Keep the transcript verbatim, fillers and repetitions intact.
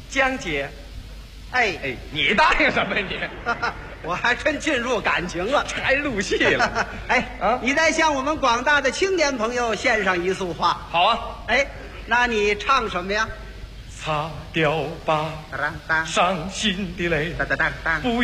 江姐， 哎哎，你答应什么呀你？ 我还真进入感情了， 还入戏了。 哎， 啊你再向我们广大的青年朋友献上一束花。 好啊， 哎，那你唱什么呀？ 擦掉吧当当伤心的泪， 当当当。 不